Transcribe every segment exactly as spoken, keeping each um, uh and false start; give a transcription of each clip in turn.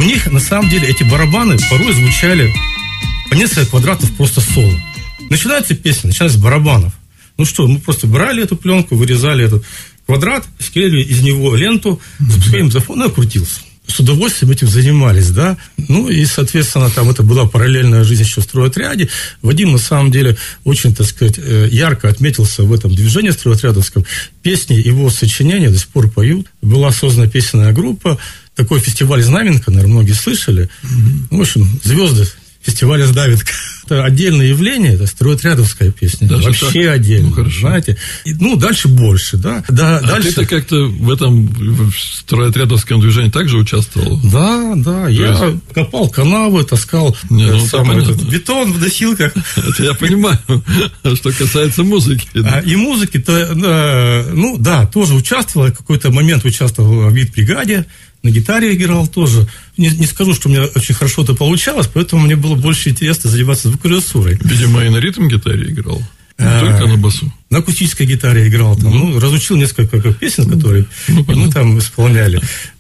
у них, на самом деле, эти барабаны порой звучали по несколько квадратов просто соло. Начинается песня, начинается с барабанов. Ну что, мы просто брали эту пленку, вырезали этот квадрат, склеили из него ленту, запускаем зафон, и крутился. С удовольствием этим занимались, да. Ну, и, соответственно, там это была параллельная жизнь еще в стройотряде. Вадим, на самом деле, очень, так сказать, ярко отметился в этом движении стройотрядовском. Песни его сочинения до сих пор поют. Была создана песенная группа. Такой фестиваль «Знаменка», наверное, многие слышали. Mm-hmm. В общем, звезды фестиваля «Знаменка». Это отдельное явление, это стройотрядовская песня. Даже вообще так? Отдельно, ну, знаете. И, ну, дальше больше, да. да а дальше... ты как-то в этом в стройотрядовском движении также участвовал? Да, да. То я есть... копал канавы, таскал Не, ну, самый этот бетон в носилках. Это я понимаю, что касается музыки. И музыки-то, ну, да, тоже участвовал. В какой-то момент участвовал в бит-бригаде. На гитаре играл тоже. Не, не скажу, что у меня очень хорошо это получалось, поэтому мне было больше интересно заниматься звукорежиссурой. Видимо, и на ритм-гитаре играл, не а, только на басу. На акустической гитаре играл. Там, ну, разучил несколько песен, которые ну, мы там исполняли.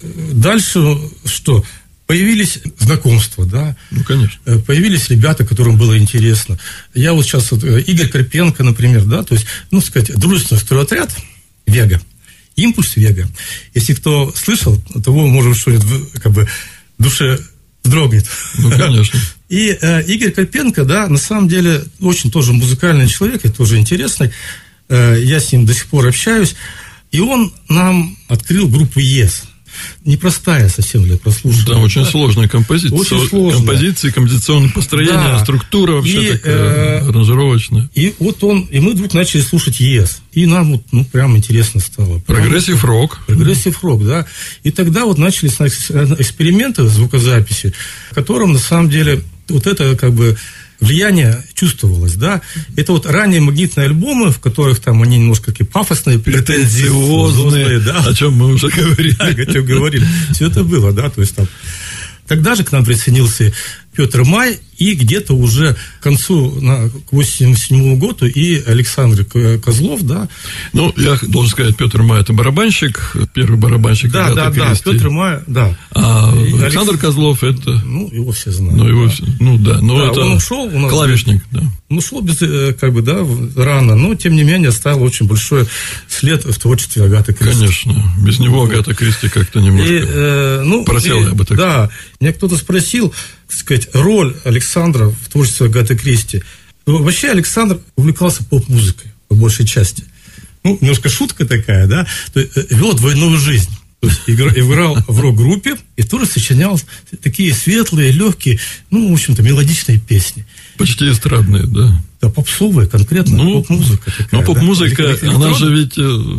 Дальше что? Появились знакомства, да. Ну, конечно. Появились ребята, которым было интересно. Я вот сейчас, вот, Игорь Карпенко, например, да, то есть, ну, сказать, дружественный стройотряд «Вега». Импульс Вега. Если кто слышал, того, может, что-нибудь как бы в душе вздрогнет. Ну, конечно. И э, Игорь Карпенко, да, на самом деле, очень тоже музыкальный человек, и тоже интересный. Э, я с ним до сих пор общаюсь. И он нам открыл группу ЕС. Непростая совсем для прослушивания. Там очень да? сложная композиция. Очень сложная. Композиции, композиционное построение, да. Структура вообще и, такая э, аранжировочная. И вот он, и мы вдруг начали слушать ЕС. И нам вот, ну, прям интересно стало. Прогрессив рок. Прогрессив рок, да. И тогда вот начались эксперименты звукозаписи, в котором, на самом деле, вот это как бы влияние чувствовалось, да. Это вот ранние магнитные альбомы, в которых там они немножко такие пафосные, претенциозные, да. О чем мы уже говорили. О чем говорили. Все это было, да, то есть там. Тогда же к нам присоединился Петр Май, и где-то уже к концу, на, к восемьдесят седьмому году, и Александр Козлов, да. Ну, я должен сказать, Петр Май – это барабанщик, первый барабанщик. Да, да, да, Петр Май, да. А и Александр Алекс... Козлов – это… Ну, его все знают. Ну, его да. все, ну да, но да, это он ушел, у нас клавишник, да. Он ушел, без, как бы, да, рано, но, тем не менее, оставил очень большой след в творчестве Агаты Кристи. Конечно, без него Агата Кристи как-то немножко и, э, ну, просела, я бы так сказал. Да, меня кто-то спросил, так сказать, роль Александра в творчестве Агаты Кристи. Ну, вообще Александр увлекался поп-музыкой, по большей части. Ну, немножко шутка такая, да, то есть, вел двойную жизнь. То есть играл в рок-группе и тоже сочинял такие светлые, легкие, ну, в общем-то, мелодичные песни. Почти эстрадные, да. Да, попсовая конкретно, ну, поп-музыка такая. Ну, поп-музыка, да? Она же ведь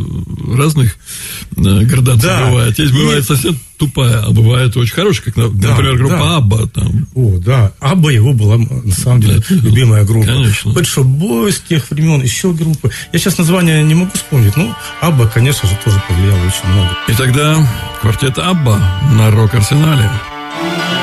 разных градаций да. бывает. Есть и... бывает совсем тупая, а бывает очень хорошая, как, да, например, группа да. Абба. Там. О, да, Абба его была, на самом деле, это, любимая группа. Конечно. Pet Shop Boys тех времен, еще группы. Я сейчас название не могу вспомнить, но Абба, конечно же, тоже повлияла очень много. И тогда квартет Абба на Рок-Арсенале.